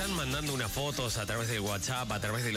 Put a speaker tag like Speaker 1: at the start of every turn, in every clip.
Speaker 1: están mandando unas fotos a través de WhatsApp, a través del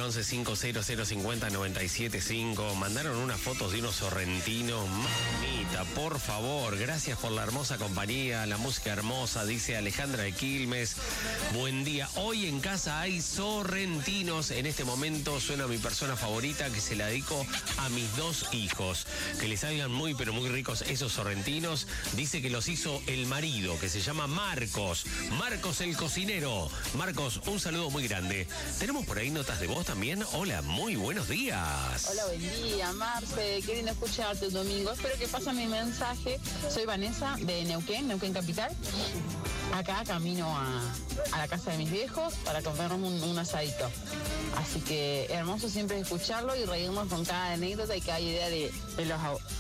Speaker 1: 1150050975. Mandaron unas fotos de unos sorrentinos. Mamita, por favor, gracias por la hermosa compañía, la música hermosa, dice Alejandra de Quilmes. Buen día. Hoy en casa hay sorrentinos. En este momento suena mi persona favorita, que se la dedico a mis dos hijos. Que les salgan muy, pero muy ricos esos sorrentinos. Dice que los hizo el marido, que se llama Marcos. Marcos el cocinero. Marcos, un saludo muy grande. ¿Tenemos por ahí notas de voz también? Hola, muy buenos días.
Speaker 2: Hola, buen día, Marce. Qué lindo escucharte el domingo. Espero que pasen mi mensaje. Soy Vanessa de Neuquén Capital. Acá camino a la casa de mis viejos para comernos un asadito. Así que hermoso siempre escucharlo y reírnos con cada anécdota y cada idea de los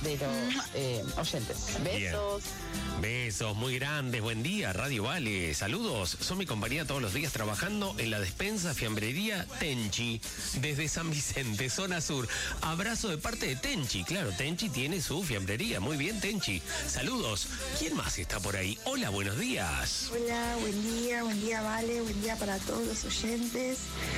Speaker 2: oyentes. Besos.
Speaker 1: Bien. Besos muy grandes, buen día, Radio Vale, saludos, son mi compañía todos los días trabajando en la despensa fiambrería Tenchi, desde San Vicente, zona sur. Abrazo de parte de Tenchi, claro, Tenchi tiene su fiambrería, muy bien Tenchi, saludos. ¿Quién más está por ahí? Hola, buenos días.
Speaker 3: Hola, buen día Vale, buen día para todos los oyentes.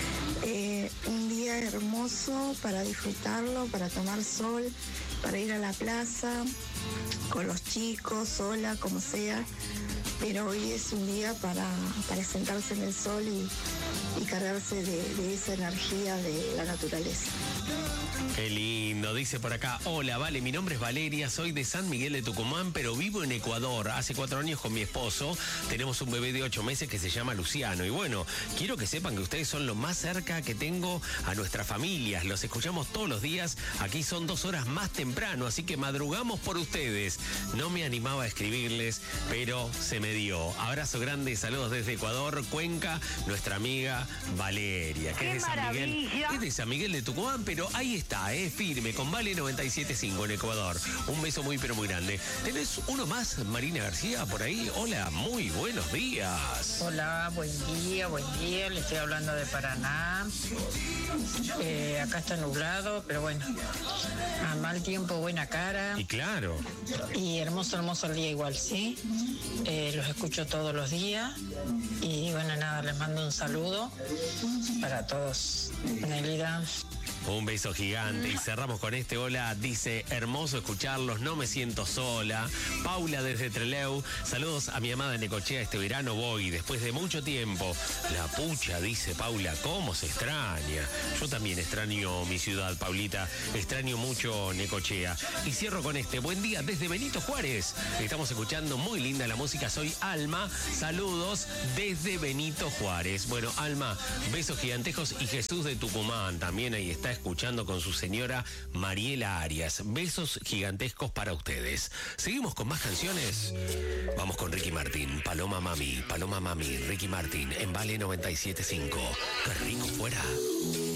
Speaker 3: Un día hermoso para disfrutarlo, para tomar sol, para ir a la plaza, con los chicos, sola, como sea. Pero hoy es un día para sentarse en el sol y cargarse de esa energía de la naturaleza.
Speaker 1: Qué lindo, dice por acá, hola, Vale, mi nombre es Valeria, soy de San Miguel de Tucumán, pero vivo en Ecuador. Hace 4 años con mi esposo, tenemos un bebé de 8 meses que se llama Luciano. Y bueno, quiero que sepan que ustedes son lo más cerca que tengo a nuestras familias. Los escuchamos todos los días, aquí son 2 horas más temprano, así que madrugamos por ustedes. No me animaba a escribirles, pero se me dio. Abrazo grande, saludos desde Ecuador, Cuenca, nuestra amiga Valeria, que es de San Miguel. Es de San Miguel de Tucumán, pero ahí está, firme, con Vale 97.5 en Ecuador. Un beso muy, pero muy grande. ¿Tenés uno más, Marina García, por ahí? Hola, muy buenos días.
Speaker 4: Hola, buen día, le estoy hablando de Paraná. Acá está nublado, pero bueno, a mal tiempo, buena cara.
Speaker 1: Y claro.
Speaker 4: Y hermoso el día igual, ¿sí? Los escucho todos los días. Y bueno, nada, les mando un saludo para todos. Nelida.
Speaker 1: Un beso gigante y cerramos con este. Hola, dice, hermoso escucharlos, no me siento sola. Paula desde Trelew, saludos a mi amada Necochea, este verano voy, después de mucho tiempo. La pucha, dice Paula, cómo se extraña. Yo también extraño mi ciudad, Paulita, extraño mucho Necochea. Y cierro con este, buen día desde Benito Juárez. Estamos escuchando muy linda la música, soy Alma, saludos desde Benito Juárez. Bueno, Alma, besos gigantescos y Jesús de Tucumán también ahí está escuchando con su señora Mariela Arias. Besos gigantescos para ustedes. Seguimos con más canciones. Vamos con Ricky Martin, Paloma Mami, Ricky Martin en Vale 97.5. Qué rico fuera.